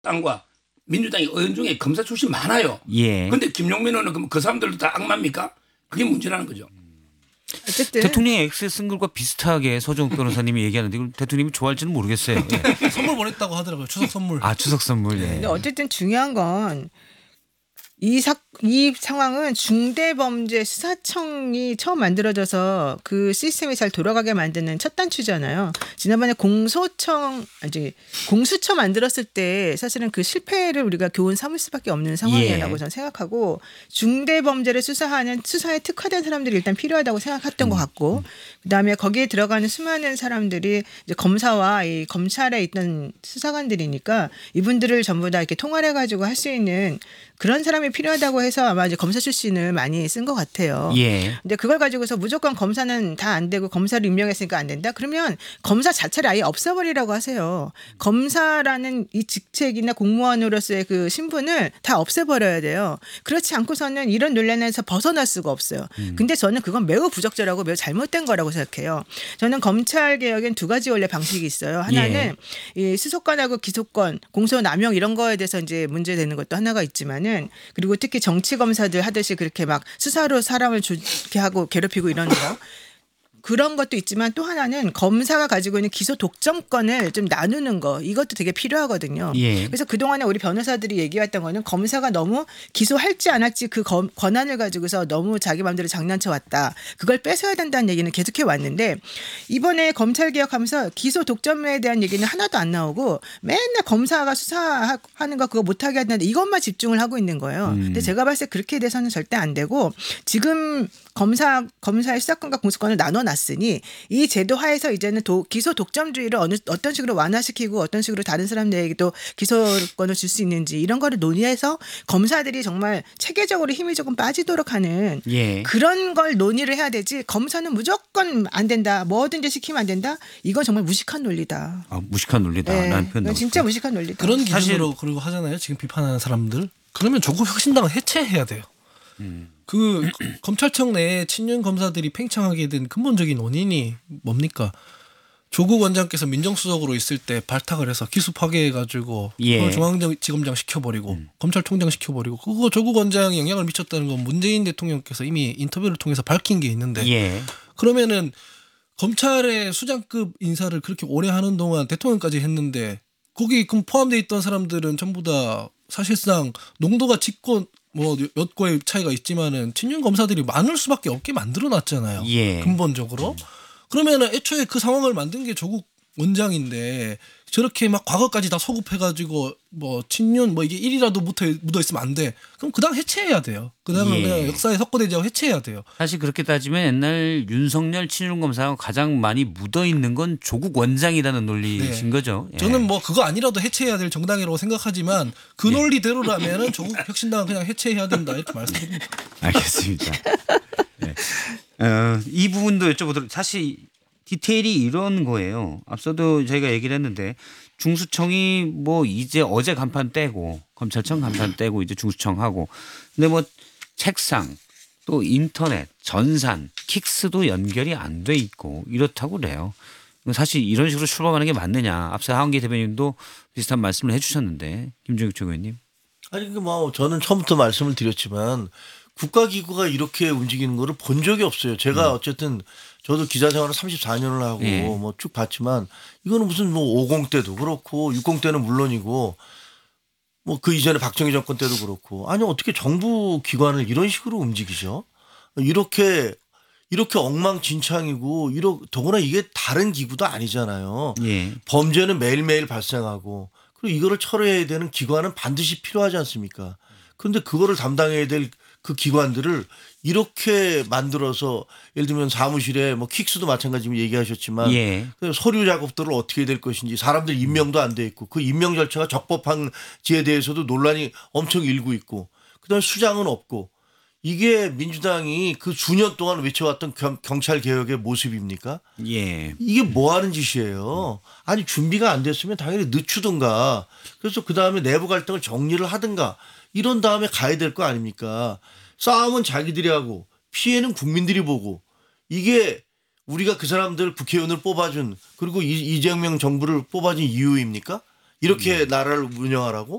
당과 민주당의 의원 중에 검사 출신 많아요. 예. 그런데 김용민 의원은 그 사람들도 다 악마입니까? 그게 문제라는 거죠. 어쨌든 대통령의 엑셀 쓴 글과 비슷하게 서정욱 변호사님이 얘기하는데 이걸 대통령이 좋아할지는 모르겠어요. 예. 선물 보냈다고 하더라고요. 추석 선물. 아 추석 선물. 예. 근데 어쨌든 중요한 건 이 상황은 중대범죄수사청이 처음 만들어져서 그 시스템이 잘 돌아가게 만드는 첫 단추잖아요. 지난번에 공수처 만들었을 때 사실은 그 실패를 우리가 교훈 삼을 수밖에 없는 상황이라고 예. 저는 생각하고 중대범죄를 수사에 특화된 사람들이 일단 필요하다고 생각했던 것 같고 그다음에 거기에 들어가는 수많은 사람들이 이제 검사와 이 검찰에 있던 수사관들이니까 이분들을 전부 다 이렇게 통할해가지고 할 수 있는 그런 사람이 필요하다고 해서 아마 이제 검사 출신을 많이 쓴 것 같아요. 예. 근데 그걸 가지고서 무조건 검사는 다 안 되고 검사를 임명했으니까 안 된다? 그러면 검사 자체를 아예 없애버리라고 하세요. 검사라는 이 직책이나 공무원으로서의 그 신분을 다 없애버려야 돼요. 그렇지 않고서는 이런 논란에서 벗어날 수가 없어요. 근데 저는 그건 매우 부적절하고 매우 잘못된 거라고 생각해요. 저는 검찰 개혁엔 두 가지 원래 방식이 있어요. 하나는 이 수사권하고 기소권, 공소 남용 이런 거에 대해서 이제 문제되는 것도 하나가 있지만은 그리고 특히 정치 검사들 하듯이 그렇게 막 수사로 사람을 이렇게 하고 괴롭히고 이러는 거 그런 것도 있지만 또 하나는 검사가 가지고 있는 기소 독점권을 좀 나누는 거 이것도 되게 필요하거든요. 예. 그래서 그동안에 우리 변호사들이 얘기했던 거는 검사가 너무 기소할지 안 할지 그 권한을 가지고서 너무 자기 마음대로 장난쳐 왔다. 그걸 뺏어야 된다는 얘기는 계속해 왔는데 이번에 검찰 개혁하면서 기소 독점에 대한 얘기는 하나도 안 나오고 맨날 검사가 수사하는 거 그거 못하게 한다는데 이것만 집중을 하고 있는 거예요. 근데 제가 봤을 때 그렇게 돼서는 절대 안 되고 지금 검사의 수사권과 공소권을 나눠놨으니 이 제도 하에서 이제는 기소 독점주의를 어떤 식으로 완화시키고 어떤 식으로 다른 사람들에게도 기소권을 줄 수 있는지 이런 거를 논의해서 검사들이 정말 체계적으로 힘이 조금 빠지도록 하는 예. 그런 걸 논의를 해야 되지 검사는 무조건 안 된다. 뭐든지 시키면 안 된다. 이건 정말 무식한 논리다. 아, 무식한 논리다라는 표현. 이건 진짜 무식한 논리다. 그런 기준으로 그리고 하잖아요. 지금 비판하는 사람들. 그러면 조국 혁신당을 해체해야 돼요. 그 검찰청 내에 친윤 검사들이 팽창하게 된 근본적인 원인이 뭡니까? 조국 원장께서 민정수석으로 있을 때 발탁을 해서 기수 파괴해가지고 예. 중앙지검장 시켜버리고 검찰총장 시켜버리고 그거 조국 원장이 영향을 미쳤다는 건 문재인 대통령께서 이미 인터뷰를 통해서 밝힌 게 있는데 예. 그러면은 검찰의 수장급 인사를 그렇게 오래 하는 동안 대통령까지 했는데 거기 그럼 포함되어 있던 사람들은 전부 다 사실상 농도가 짙고 뭐 몇 고의 차이가 있지만은 친윤 검사들이 많을 수밖에 없게 만들어놨잖아요. 예. 근본적으로. 그러면은 애초에 그 상황을 만든 게 조국 원장인데 저렇게 막 과거까지 다 소급해가지고 뭐 친윤 뭐 이게 1이라도 묻어 있으면 안 돼. 그럼 그당 해체해야 돼요. 그당은 예. 그냥 역사에 석고되지 해체해야 돼요. 사실 그렇게 따지면 옛날 윤석열 친윤 검사가 가장 많이 묻어 있는 건 조국 원장이라는 논리신 거죠. 예. 저는 뭐 그거 아니라도 해체해야 될 정당이라고 생각하지만 그 논리대로라면은 조국 혁신당은 그냥 해체해야 된다 이렇게 말씀드립니다. 알겠습니다. 네. 이 부분도 여쭤보도록 사실 디테일이 이런 거예요. 앞서도 저희가 얘기를 했는데 중수청이 뭐 이제 어제 간판 떼고 검찰청 간판 떼고 이제 중수청 하고 근데 뭐 책상 또 인터넷 전산 킥스도 연결이 안 돼 있고 이렇다고 그래요. 사실 이런 식으로 출범하는 게 맞느냐. 앞서 하원기 대변인도 비슷한 말씀을 해 주셨는데 김종국 최고위원님. 아니 뭐 저는 처음부터 말씀을 드렸지만 국가기구가 이렇게 움직이는 거를 본 적이 없어요. 제가 어쨌든 저도 기자 생활을 34년을 하고 예. 뭐 쭉 봤지만 이거는 무슨 뭐 50 때도 그렇고 60 때는 물론이고 뭐 그 이전에 박정희 정권 때도 그렇고 아니 어떻게 정부 기관을 이런 식으로 움직이죠? 이렇게 엉망진창이고 더구나 이게 다른 기구도 아니잖아요. 예. 범죄는 매일매일 발생하고 그리고 이거를 처리해야 되는 기관은 반드시 필요하지 않습니까? 그런데 그거를 담당해야 될 그 기관들을 이렇게 만들어서 예를 들면 사무실에 뭐 킥스도 마찬가지로 얘기하셨지만 예. 그 서류 작업들을 어떻게 될 것인지 사람들 임명도 안 돼 있고 그 임명 절차가 적법한지에 대해서도 논란이 엄청 일고 있고 그다음에 수장은 없고 이게 민주당이 그 수년 동안 외쳐왔던 경찰 개혁의 모습입니까? 예. 이게 뭐 하는 짓이에요? 아니 준비가 안 됐으면 당연히 늦추든가 그래서 그다음에 내부 갈등을 정리를 하든가 이런 다음에 가야 될 거 아닙니까? 싸움은 자기들이 하고 피해는 국민들이 보고 이게 우리가 그 사람들 국회의원을 뽑아준 그리고 이재명 정부를 뽑아준 이유입니까? 이렇게 나라를 운영하라고?